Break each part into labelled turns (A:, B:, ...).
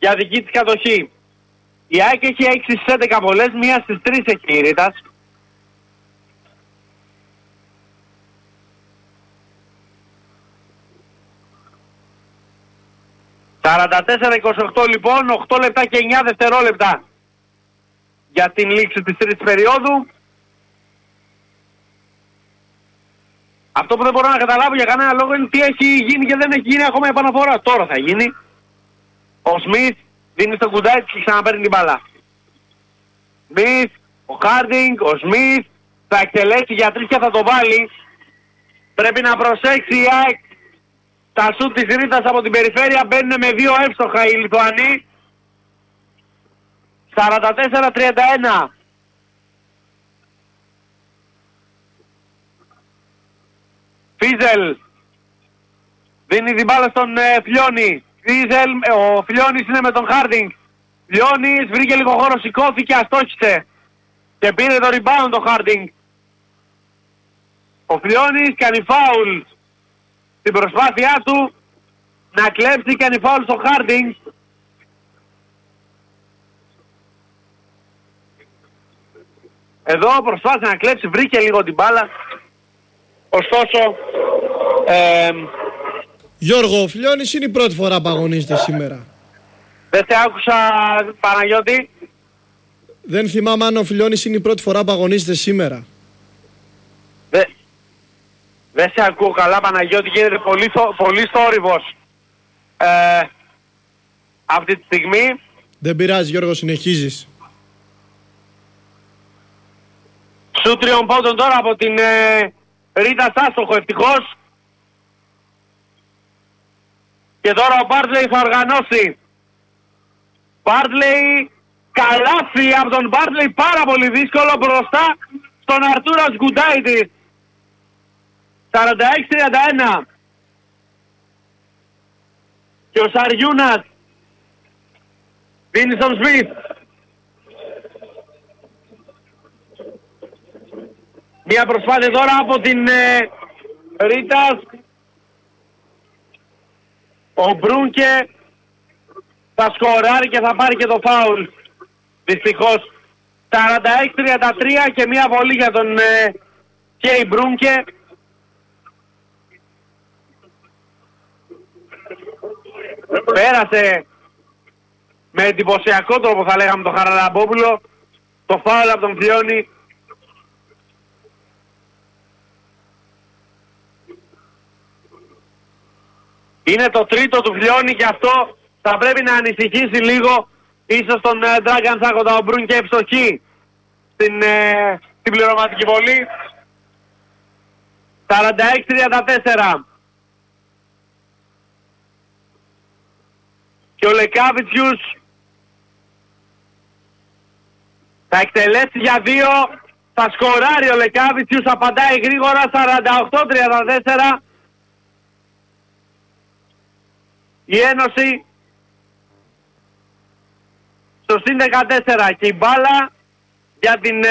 A: για δική της κατοχή. Η ΑΕΚ έχει 6 στις 11 βολές, 1 στις 3 έχει η Ρήτας. «44-28 λοιπόν, 8 λεπτά και 9 δευτερόλεπτα για την λήξη της τρίτης περίοδου. Αυτό που δεν μπορώ να καταλάβω για κανένα λόγο είναι τι έχει γίνει και δεν έχει γίνει ακόμα επαναφορά. Τώρα θα γίνει. Ο Σμιθ δίνει στον Κουντάιτ και ξαναπαίρνει την μπάλα. Σμιθ, ο Χάρντινγκ, ο Σμιθ θα εκτελέσει για 3 και θα το βάλει. Πρέπει να προσέξει η ΑΕΚ. Τα σουτ της Ρήτας από την περιφέρεια μπαίνουν με 2 εύστοχα οι Λιθουανοί. 44-31. Φίζελ δίνει την μπάλα στον Φλιώνη. Ο Φλιώνης είναι με τον Χάρντινγκ. Φλιώνης βρήκε λίγο χώρο, σηκώθηκε, αστόχησε και πήρε το rebound το Χάρντινγκ. Ο Φλιώνης κάνει φάουλ στην προσπάθειά του να κλέψει, κάνει φάουλ στο Χάρντινγκ. Εδώ προσπάθησε να κλέψει, βρήκε λίγο την μπάλα. Ωστόσο
B: Γιώργο, ο Φλιώνης είναι η πρώτη φορά που αγωνίζεται σήμερα.
A: Δεν σε άκουσα, Παναγιώτη.
B: Δεν θυμάμαι αν ο Φλιώνης είναι η πρώτη φορά που αγωνίζεται σήμερα.
A: Δεν σε ακούω καλά, Παναγιώτη, γίνεται πολύ θόρυβος αυτή τη στιγμή.
B: Δεν πειράζει, Γιώργο, συνεχίζεις.
A: Σου 3 πόντων τώρα από την Ρίτα Σάστοχο, ευτυχώς. Και τώρα ο Μπάρτλεϊ θα οργανώσει. Μπάρτλεϊ, καλάθι από τον Μπάρτλεϊ, πάρα πολύ δύσκολο μπροστά στον Αρτούρας Γκουντάιτη. 46-31. Και ο Σαριούνας δίνει στον Σμιθ. Μια προσπάθεια τώρα από την Ρίτας. Ο Μπρούνκε θα σκοράρει και θα πάρει και το φάουλ. Δυστυχώς. 46-33 και μια βολή για τον Κέι Μπρούνκε. Πέρασε με εντυπωσιακό τρόπο, θα λέγαμε, τον Χαραλαμπόπουλο. Το φάουλ από τον Φλιώνη. Είναι το τρίτο του Φλιώνη και αυτό θα πρέπει να ανησυχήσει λίγο. Ίσως τον Dragan Σάκοντα, ο Μπρουν και ευστοχή στην πληρωματική βολή. 46-34. Και ο Λεκάβιτσιους θα εκτελέσει για 2. Θα σκοράρει ο Λεκάβιτσιους, απαντάει γρήγορα. 48-34. Η Ένωση στο συν 14 και η μπάλα για την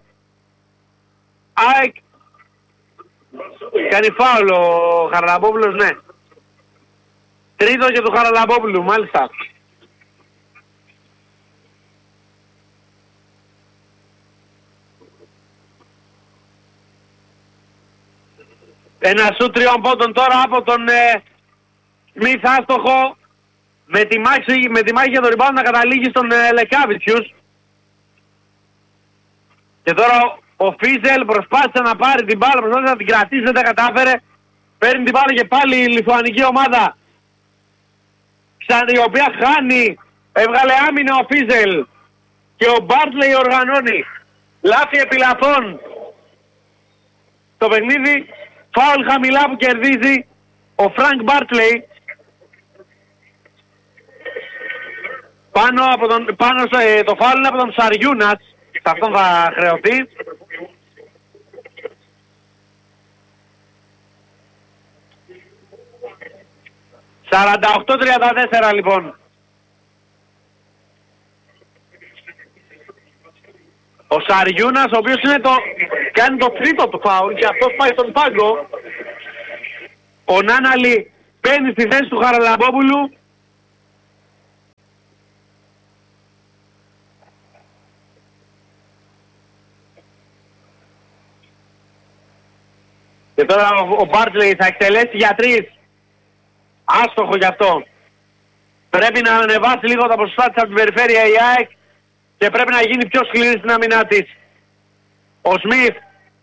A: ΑΕΚ. Κάνει φάουλ ο Χαραλαμπόπουλος, ναι. Τρίτο για τον Χαραλαμπόπουλου, μάλιστα. Ένα σου 3 πόντων τώρα από τον Σμιθ, άστοχο, με τη μάχη για το rebound να καταλήγει στον Λεκάβιτσιους. Και τώρα ο Φίζελ προσπάθησε να πάρει την μπάλα, προσπάθησε να την κρατήσει, δεν τα κατάφερε. Παίρνει την μπάλα και πάλι η λιθουανική ομάδα, η οποία χάνει. Έβγαλε άμυνα ο Φίζελ και ο Μπάρτλεϊ οργανώνει λάθη επιλαθών στο παιχνίδι. Φάουλ χαμηλά που κερδίζει ο Φρανκ Μπάρτλεϊ. Το φάουλ είναι από τον Σαριούνας. Σε αυτόν θα χρεωθεί. «48-34 λοιπόν. Ο Σαριούνας, ο οποίος κάνει το τρίτο του φάουλ και αυτός πάει στον πάγκο. Ο Νάναλι μπαίνει στη θέση του Χαραλαμπόπουλου. Και τώρα ο Μπάρτλεϊ θα εκτελέσει για 3. Άστοχο γι' αυτό. Πρέπει να ανεβάσει λίγο τα ποσοστά της από την περιφέρεια η ΑΕΚ και πρέπει να γίνει πιο σκληρή στην άμυνά της. Ο Σμιθ.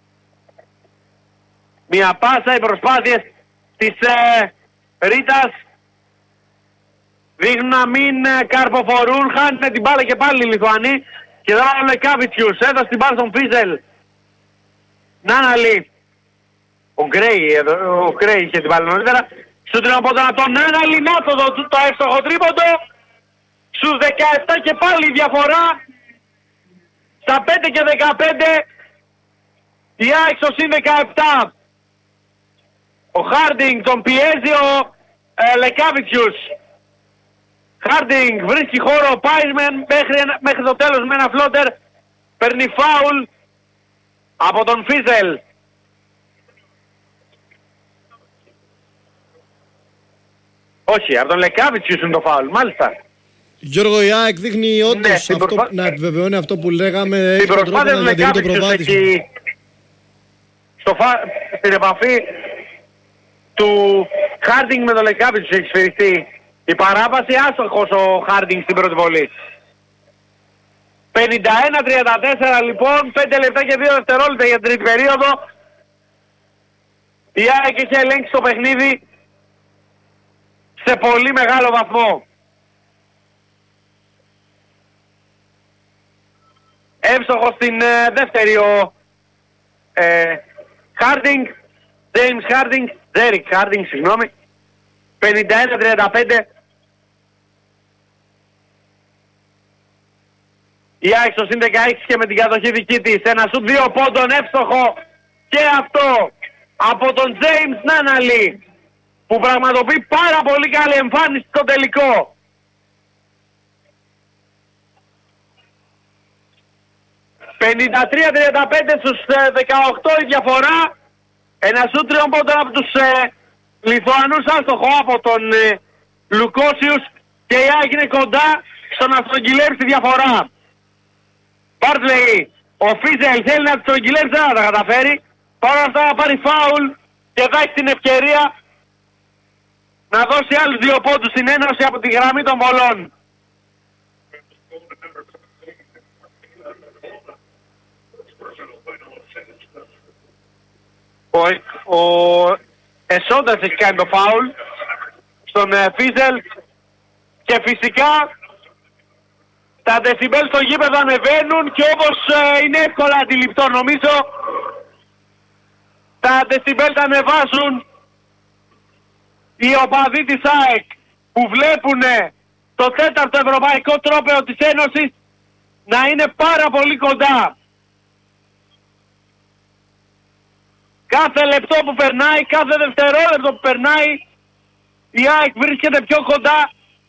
A: Μια πάσα, οι προσπάθειες της Ρίτας δείχνουν να μην καρποφορούν. Χάνει την μπάλα και πάλι οι Λιθουανοί. Και τώρα ο Λεκάβιτσιους έδωσε την μπάλα στον Φίζελ. Νάναλι. Ο Γκρέι είχε την μπάλα νωρίτερα. Σούτρινο από τον Νάναλι. Να το εύστοχο τρίποντο. Στους 17 και πάλι η διαφορά. Στα 5 και 15. Η ΑΕΚ στο συν 17. Ο Χάρντινγκ τον πιέζει ο Λεκάβιτσιους. Χάρντινγκ βρίσκει χώρο, πάει μέχρι το τέλος με ένα φλότερ. Παίρνει φάουλ από τον Φίζελ. Όχι, από τον Λεκάβιτσιους είναι το φάουλ, μάλιστα.
B: Γιώργο, η ΑΕΚ δείχνει όντως να επιβεβαιώνει αυτό που λέγαμε.
A: Στην προσπάθεια του Λεκάβιτσιους εκεί, στην επαφή του Χάρντινγκ με τον Λεκάβιτσιους έχει σφυριστεί η παράβαση. Άστοχος ο Χάρντινγκ στην πρώτη βολή. 51-34 λοιπόν, 5 λεπτά και 2 δευτερόλεπτα για την τρίτη περίοδο. Η ΑΕΚ έχει ελέγξει το παιχνίδι σε πολύ μεγάλο βαθμό. Εύστοχος στην δεύτερη ο Χάρντινγκ, James Χάρντινγκ, Derek Χάρντινγκ, συγγνώμη. 51-35. Η ΑΕΚ στο συν 16 και με την κατοχή δική της. Ένα σουτ 2 πόντων, εύστοχο και αυτό από τον James Νάναλι, που πραγματοποιεί πάρα πολύ καλή εμφάνιση στο τελικό. «53-35 στους 18 η διαφορά». Ένα σουτ 3 πόντων από τους Λιθουανούς, άστοχο από τον Λουκόσιους, και η ΑΕΚ είναι κοντά στο να στρογγυλέψει τη διαφορά. Μπάρτλεϊ, ο Φίζελ θέλει να στρογγυλέψει, δεν θα τα καταφέρει. Παρ' όλα αυτά θα πάρει φάουλ και θα έχει την ευκαιρία να δώσει άλλους 2 πόντους στην ένωση από τη γραμμή των βολών. Ο Εσόντας έχει κάνει το φάουλ στον Φίζελ και φυσικά τα δεσιμπέλ στο γήπεδο ανεβαίνουν και όπως είναι εύκολα αντιληπτό νομίζω, τα δεσιμπέλ τα ανεβάζουν οι οπαδοί της ΑΕΚ που βλέπουν το 4ο ευρωπαϊκό τρόπαιο της Ένωσης να είναι πάρα πολύ κοντά. Κάθε λεπτό που περνάει, κάθε δευτερόλεπτο που περνάει, η ΑΕΚ βρίσκεται πιο κοντά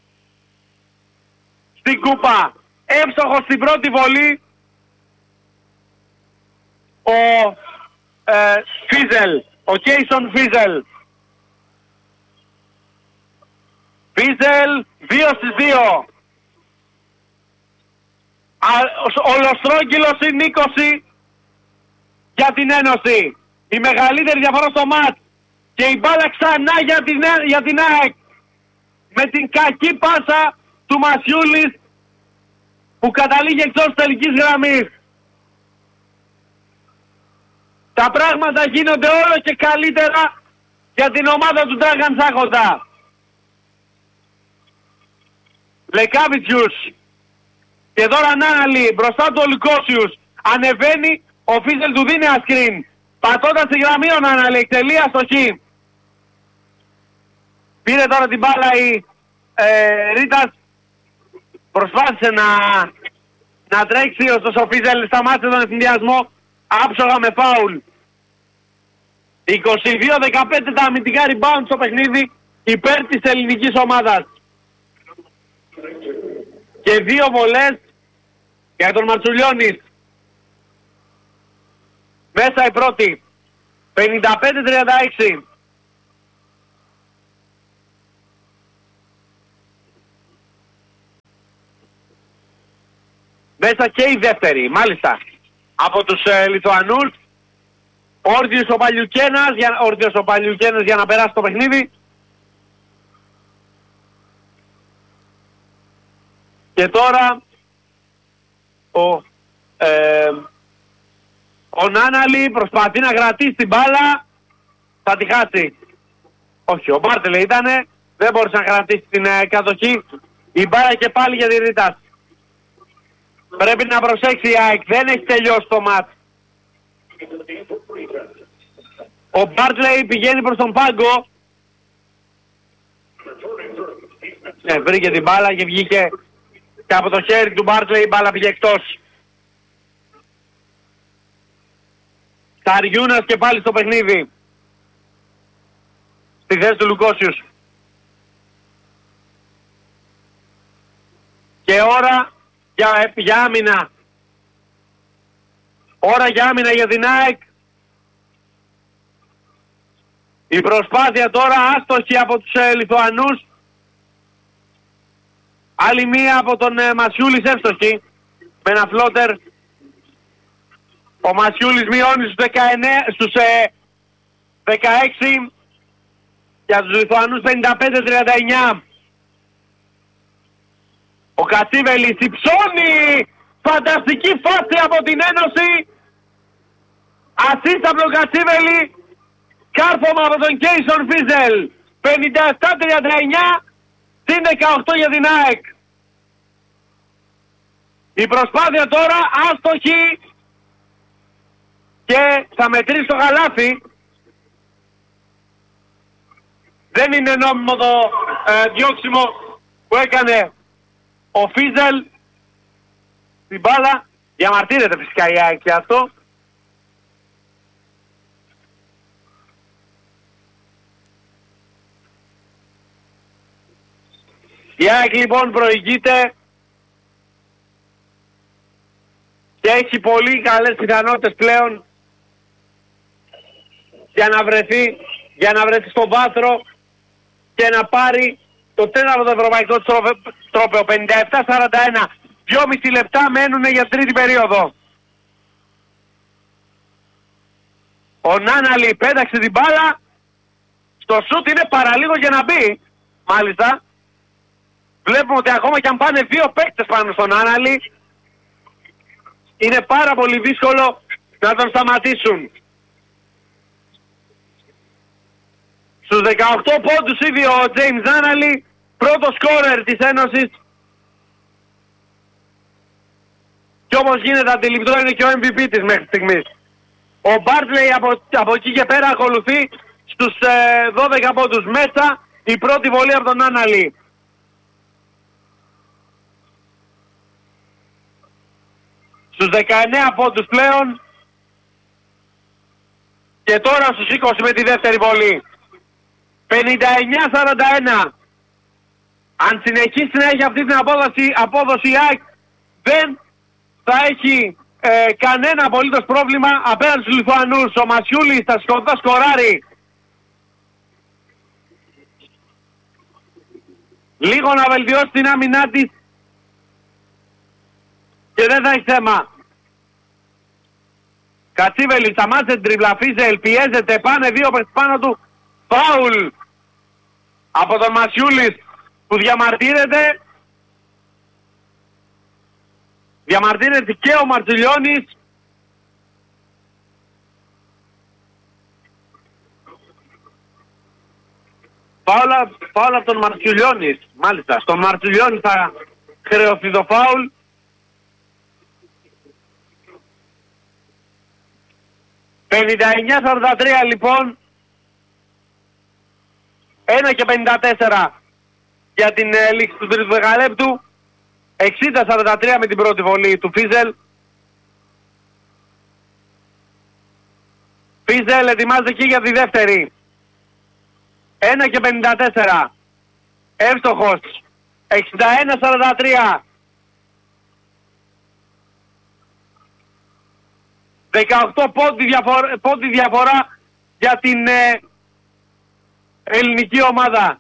A: στην κούπα. Εύστοχος στην πρώτη βολή ο Φίζελ, ο Κέισον Φίζελ. Φίζελ 2 στις 2. Ολοστρόγγυλος είναι 20 για την Ένωση. Η μεγαλύτερη διαφορά στο μάτ. Και η μπάλα ξανά για την ΑΕΚ. Με την κακή πάσα του Μασιούλης που καταλήγει εκτός τελικής γραμμής. Τα πράγματα γίνονται όλο και καλύτερα για την ομάδα του Dragan Σάχοντα. Λεκάβιτσιους και τώρα Νάναλι μπροστά του ο Λουκόσιους. Ανεβαίνει, ο Φίζελ του δίνει ένα screen. Πατώντας τη γραμμή ο Νάναλι, εκτελεί αστοχή. Πήρε τώρα την μπάλα η Ρίτας. Προσπάθησε να τρέξει, ωστόσο ο Φίζελ σταμάτησε τον ευθυνδιασμό άψογα με φάουλ. 22-15 τα αμυντικά rebound στο παιχνίδι υπέρ της ελληνικής ομάδας. Και 2 βολές για τον Μαρτσουλιώνης. Μέσα η πρώτη. 55-36. Μέσα και η δεύτερη, μάλιστα, από τους Λιθουανούς. Όρθιος ο Παλιουκένας για να περάσει το παιχνίδι. Και τώρα ο Νάναλη προσπαθεί να κρατήσει την μπάλα. Θα τη χάσει. Όχι, ο Μπάρτλε ήτανε. Δεν μπορούσε να κρατήσει την κατοχή. Η μπάλα και πάλι για τη Ρίτας. Πρέπει να προσέξει η ΑΕΚ. Δεν έχει τελειώσει το μάτς. Ο Μπάρτλεϊ πηγαίνει προς τον πάγκο. Βρήκε την μπάλα και βγήκε και από το χέρι του Μπάρτλεϊ η μπάλα πήγε εκτός. Ταριούνας και πάλι στο παιχνίδι. Στη θέση του Λουκόσιους. Και ώρα για άμυνα. Ώρα για άμυνα για την ΑΕΚ. Η προσπάθεια τώρα άστοχη από τους Λιθουανούς. Άλλη μία από τον Μασιούλης εύστοχη. Με ένα φλότερ. Ο Μασιούλης μειώνει στους 16. Για τους Λιθουανούς 55-39. Ο Κατσίβελης υψώνει. Φανταστική φάση από την Ένωση. Ασίστα από τον Κατσίβελη. Κάρφωμα από τον Κέισον Φίζελ. 57-39. Συν 18 για την ΑΕΚ. Η προσπάθεια τώρα άστοχη. Και θα μετρήσει το γαλάφι. Δεν είναι νόμιμο το διώξιμο που έκανε ο Φίζελ. Την μπάλα. Διαμαρτύρεται φυσικά η ΑΕΚ και αυτό. Η ΑΕΚ λοιπόν προηγείται και έχει πολύ καλές πιθανότητες πλέον για να βρεθεί στο βάθρο και να πάρει το τέταρτο ευρωπαϊκό τρόπαιο. 57-41. 2,5 λεπτά μένουν για τρίτη περίοδο. Ο Νάναλη πέταξε την μπάλα. Στο σούτ είναι παραλίγο για να μπει. Μάλιστα. Βλέπουμε ότι ακόμα και αν πάνε δύο παίκτες πάνω στον Νάναλη, είναι πάρα πολύ δύσκολο να τον σταματήσουν. Στους 18 πόντους ήδη ο James Νάναλη, πρώτος σκόρερ της Ένωσης. Και όπως γίνεται αντιληπτό είναι και ο MVP της μέχρι στιγμής. Ο Μπάρτλεϊ από εκεί και πέρα ακολουθεί στους 12 πόντους μέσα, η πρώτη βολή από τον Νάναλη. Στους 19 πόντους πλέον. Και τώρα στους 20 με τη δεύτερη βολή. 59-41. Αν συνεχίσει να έχει αυτή την απόδοση η ΑΕΚ, δεν θα έχει κανένα απολύτως πρόβλημα απέναντι στους Λιθουανούς. Ο Μασιούλης θα σκοράρει. Λίγο να βελτιώσει την άμυνά της και δεν θα έχει θέμα. Κατσίβελη σταμάτησε την τριπλα. Φίζελ πιέζεται, πάνε δύο πάνω του. Φάουλ από τον Μασιούλης που διαμαρτύρεται. Διαμαρτύρεται και ο Μαρτζιλιώνης. Φάουλ από τον Μαρτζιλιώνης. Μάλιστα, στον Μαρτζιλιώνη θα χρεωθεί το φάουλ. 59-43 λοιπόν. 1 και 54 για την λήξη του τρίτου δεκαλέπτου. 60-43 με την πρώτη βολή του Φίζελ. Φίζελ ετοιμάζεται και για τη δεύτερη. 1 και 54. Εύστοχος. 61-43. 18 πόντι διαφορά για την ελληνική ομάδα.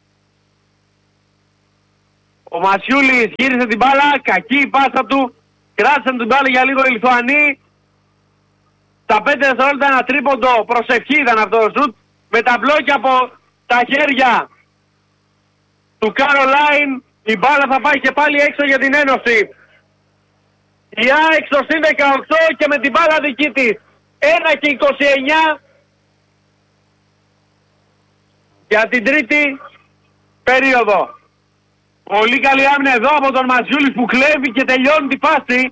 A: Ο Μασιούλης γύρισε την μπάλα, κακή η πάσα του, κράτησαν την μπάλα για λίγο οι Λιθουανοί. στα 5 δευτερόλεπτα ένα τρίποντο, προσευχή ήταν αυτό το σουτ, με τα μπλόκια από τα χέρια του Καρολάιν, η μπάλα θα πάει και πάλι έξω για την Ένωση. Η ΑΕΚ στο συν 18 και με την μπάλα δική της. 1 και 29 για την τρίτη περίοδο. Πολύ καλή άμυνα εδώ από τον Μαζιούλης που κλέβει και τελειώνει τη φάση.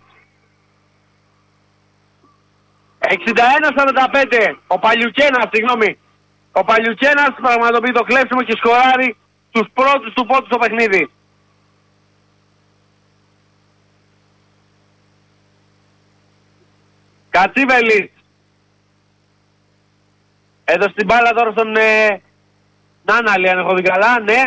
A: 61-45. Ο Παλιουκένας, συγγνώμη. Ο Παλιουκένας πραγματοποιεί το κλέψιμο και σκοράρει τους πρώτους του πόντους στο παιχνίδι. Κατσίβελης. Έδωσε την μπάλα τώρα στον Νάναλη, αν έχω δει καλά, ναι.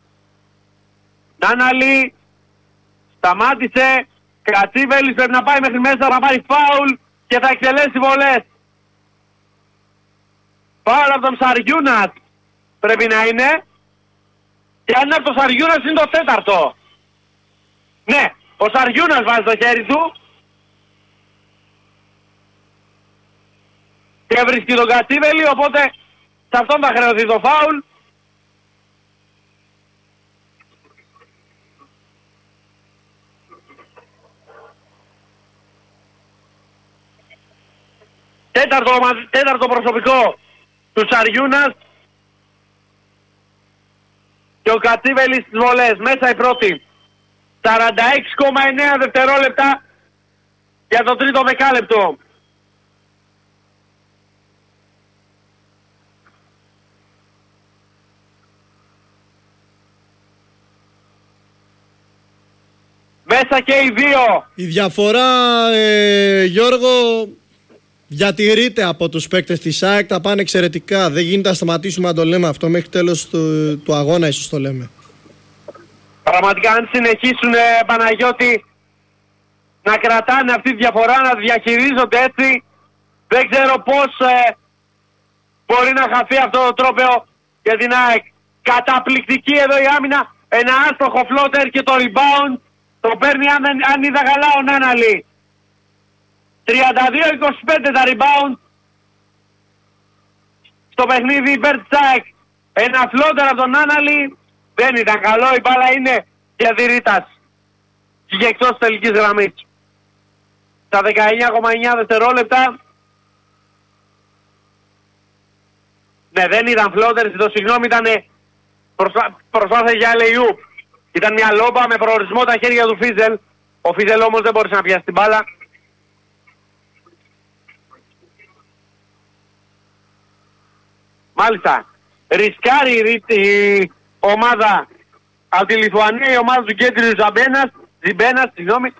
A: Νάναλη σταμάτησε. Κατσίβελης πρέπει να πάει μέχρι μέσα, θα πάρει φάουλ και θα εκτελέσει βολές. Φάουλ από τον Σαριούνας πρέπει να είναι. Και αν είναι από τον Σαριούνας είναι το τέταρτο. Ναι, ο Σαριούνας βάζει το χέρι του. Και βρίσκει τον Κατσίβελη, οπότε σε αυτόν θα χρεωθεί το φάουλ. Τέταρτο προσωπικό του Σαριούνας και ο Κατσίβελης στις βολές. Μέσα η πρώτη. 46,9 δευτερόλεπτα για το τρίτο δεκάλεπτο. Μέσα και οι δύο.
B: Η διαφορά, Γιώργο, διατηρείται από τους παίκτες της ΑΕΚ. Τα πάνε εξαιρετικά. Δεν γίνεται να σταματήσουμε να το λέμε αυτό μέχρι τέλος του αγώνα, ίσως το λέμε.
A: Πραγματικά αν συνεχίσουν, Παναγιώτη, να κρατάνε αυτή τη διαφορά, να διαχειρίζονται έτσι, δεν ξέρω πώς μπορεί να χαθεί αυτό το τρόπαιο για την ΑΕΚ. Καταπληκτική εδώ η άμυνα. Ένα άστοχο φλότερ και το rebound. Το παίρνει αν είδα καλά ο Νάναλη. 32-25 τα rebound στο παιχνίδι υπέρ της ΑΕΚ. Ένα φλότερ από τον Νάναλη δεν ήταν καλό. Η μπάλα είναι για Δηρήτας και εκτός της τελικής γραμμής. Στα 19,9 δευτερόλεπτα. Ναι, δεν ήταν φλότερ, το συγγνώμη, ήταν προσπάθεια για LAU. Ήταν μια λόμπα με προορισμό τα χέρια του Φίζελ. Ο Φίζελ όμως δεν μπορούσε να πιάσει την μπάλα. Μάλιστα, ρισκάρει η ομάδα από τη Λιθουανία, η ομάδα του Κέντριου Ζιμπένας, συγγνώμη,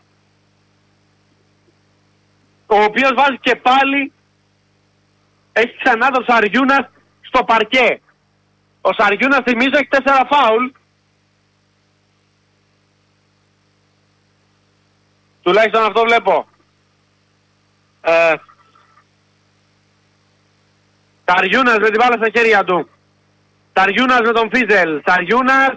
A: ο οποίος βάζει και πάλι, έχει ξανά τον Σαριούνας στο παρκέ. Ο Σαριούνας, θυμίζω, έχει 4 φάουλ. Τουλάχιστον αυτό βλέπω. Σαριούνας με την μπάλα στα χέρια του. Σαριούνας με τον Φίζελ. Σαριούνας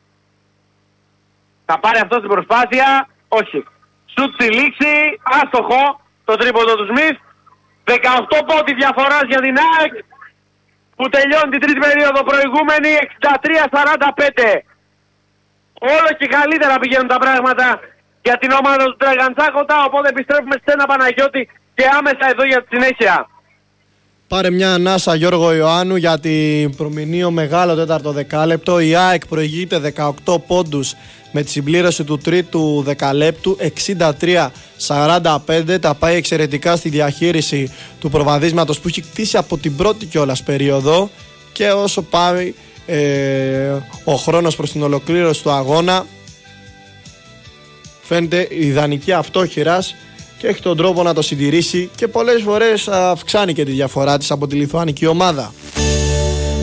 A: θα πάρει αυτό στην προσπάθεια. Όχι. Σουτ στη λήξη. Άστοχο το τρίποντο του Σμιθ. 18 πόντοι διαφοράς για την ΑΕΚ που τελειώνει την τρίτη περίοδο προηγούμενη. 63-45. Όλο και καλύτερα πηγαίνουν τα πράγματα για την ομάδα του Τραγαντσάκοτα, οπότε επιστρέφουμε σε ένα, Παναγιώτη, και άμεσα εδώ για τη συνέχεια.
B: Πάρε μια ανάσα, Γιώργο Ιωάννου, για την προμηνύο μεγάλο τέταρτο δεκάλεπτο. Η ΑΕΚ προηγείται 18 πόντους με τη συμπλήρωση του τρίτου δεκαλέπτου, 63-45. Τα πάει εξαιρετικά στη διαχείριση του προβαδίσματος που έχει κτίσει από την πρώτη κιόλας περίοδο, και όσο πάει ο χρόνος προς την ολοκλήρωση του αγώνα, φαίνεται ιδανική αυτόχειρας και έχει τον τρόπο να το συντηρήσει και πολλές φορές αυξάνει και τη διαφορά της από τη λιθουανική ομάδα.